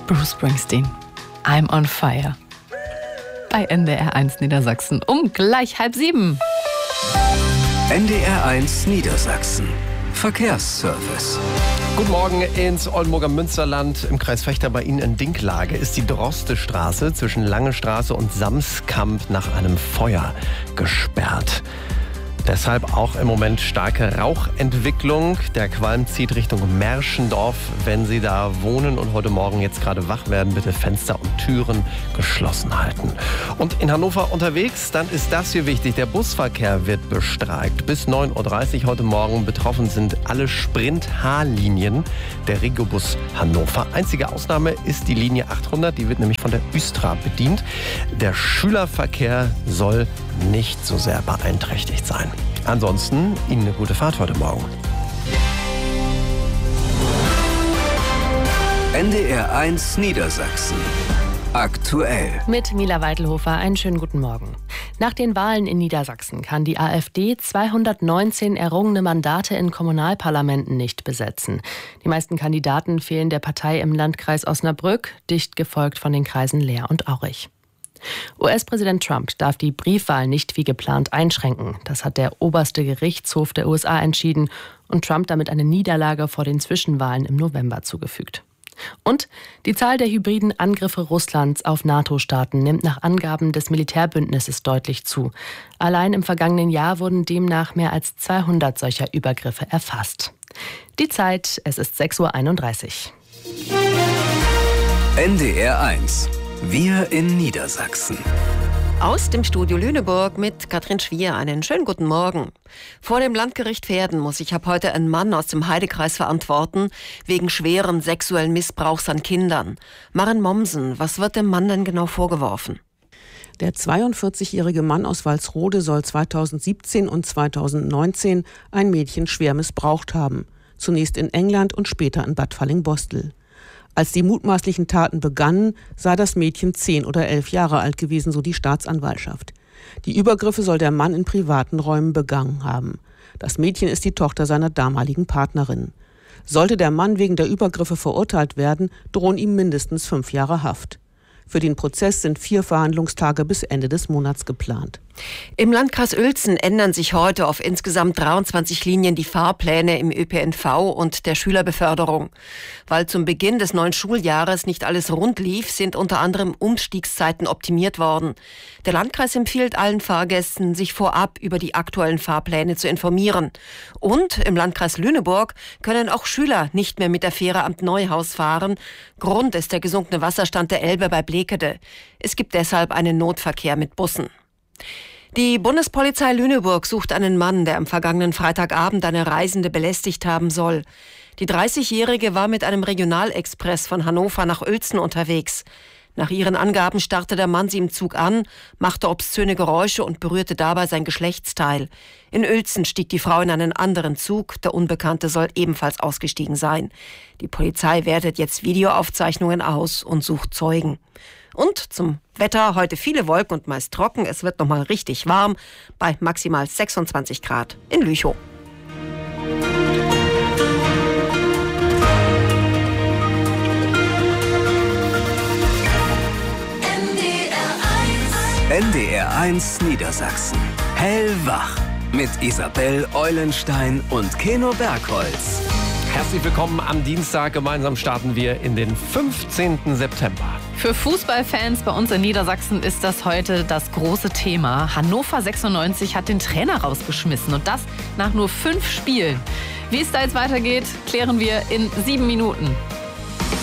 Bruce Springsteen, I'm on fire. Bei NDR1 Niedersachsen um gleich 6:30. NDR1 Niedersachsen. Verkehrsservice. Guten Morgen ins Oldenburger Münsterland. Im Kreis Vechta bei Ihnen in Dinklage ist die Droste-Straße zwischen Lange Straße und Samskamp nach einem Feuer gesperrt. Deshalb auch im Moment starke Rauchentwicklung. Der Qualm zieht Richtung Merschendorf. Wenn Sie da wohnen und heute Morgen jetzt gerade wach werden, bitte Fenster und Türen geschlossen halten. Und in Hannover unterwegs, dann ist das hier wichtig. Der Busverkehr wird bestreikt. Bis 9:30 Uhr heute Morgen. Betroffen sind alle Sprint-H-Linien der Regiobus Hannover. Einzige Ausnahme ist die Linie 800. Die wird nämlich von der Östra bedient. Der Schülerverkehr soll nicht so sehr beeinträchtigt sein. Ansonsten Ihnen eine gute Fahrt heute Morgen. NDR1 Niedersachsen. Aktuell. Mit Mila Weitelhofer einen schönen guten Morgen. Nach den Wahlen in Niedersachsen kann die AfD 219 errungene Mandate in Kommunalparlamenten nicht besetzen. Die meisten Kandidaten fehlen der Partei im Landkreis Osnabrück, dicht gefolgt von den Kreisen Leer und Aurich. US-Präsident Trump darf die Briefwahl nicht wie geplant einschränken. Das hat der oberste Gerichtshof der USA entschieden und Trump damit eine Niederlage vor den Zwischenwahlen im November zugefügt. Und die Zahl der hybriden Angriffe Russlands auf NATO-Staaten nimmt nach Angaben des Militärbündnisses deutlich zu. Allein im vergangenen Jahr wurden demnach mehr als 200 solcher Übergriffe erfasst. Die Zeit, es ist 6:31 Uhr. NDR1. Wir in Niedersachsen. Aus dem Studio Lüneburg mit Katrin Schwier. Einen schönen guten Morgen. Vor dem Landgericht Verden muss sich ab heute ein Mann aus dem Heidekreis verantworten, wegen schweren sexuellen Missbrauchs an Kindern. Maren Mommsen, was wird dem Mann denn genau vorgeworfen? Der 42-jährige Mann aus Walsrode soll 2017 und 2019 ein Mädchen schwer missbraucht haben. Zunächst in England und später in Bad Fallingbostel. Als die mutmaßlichen Taten begannen, sei das Mädchen 10 oder 11 Jahre alt gewesen, so die Staatsanwaltschaft. Die Übergriffe soll der Mann in privaten Räumen begangen haben. Das Mädchen ist die Tochter seiner damaligen Partnerin. Sollte der Mann wegen der Übergriffe verurteilt werden, drohen ihm mindestens 5 Jahre Haft. Für den Prozess sind 4 Verhandlungstage bis Ende des Monats geplant. Im Landkreis Uelzen ändern sich heute auf insgesamt 23 Linien die Fahrpläne im ÖPNV und der Schülerbeförderung. Weil zum Beginn des neuen Schuljahres nicht alles rund lief, sind unter anderem Umstiegszeiten optimiert worden. Der Landkreis empfiehlt allen Fahrgästen, sich vorab über die aktuellen Fahrpläne zu informieren. Und im Landkreis Lüneburg können auch Schüler nicht mehr mit der Fähre am Neuhaus fahren. Grund ist der gesunkene Wasserstand der Elbe bei Blekede. Es gibt deshalb einen Notverkehr mit Bussen. Die Bundespolizei Lüneburg sucht einen Mann, der am vergangenen Freitagabend eine Reisende belästigt haben soll. Die 30-Jährige war mit einem Regionalexpress von Hannover nach Uelzen unterwegs. Nach ihren Angaben starrte der Mann sie im Zug an, machte obszöne Geräusche und berührte dabei sein Geschlechtsteil. In Uelzen stieg die Frau in einen anderen Zug. Der Unbekannte soll ebenfalls ausgestiegen sein. Die Polizei wertet jetzt Videoaufzeichnungen aus und sucht Zeugen. Und zum Wetter, heute viele Wolken und meist trocken. Es wird nochmal richtig warm bei maximal 26 Grad in Lüchow. NDR1 Niedersachsen. Hellwach. Mit Isabel Eulenstein und Keno Bergholz. Herzlich willkommen am Dienstag. Gemeinsam starten wir in den 15. September. Für Fußballfans bei uns in Niedersachsen ist das heute das große Thema. Hannover 96 hat den Trainer rausgeschmissen und das nach nur 5 Spielen. Wie es da jetzt weitergeht, klären wir in 7 Minuten.